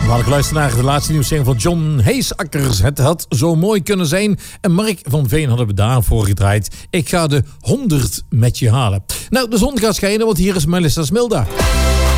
We luisteren naar de laatste nieuwssingle van John Heesakkers. Het had zo mooi kunnen zijn. En Mark van Veen hadden we daarvoor gedraaid. Ik ga de 100 met je halen. Nou, de zon gaat schijnen, want hier is Melissa Smilda.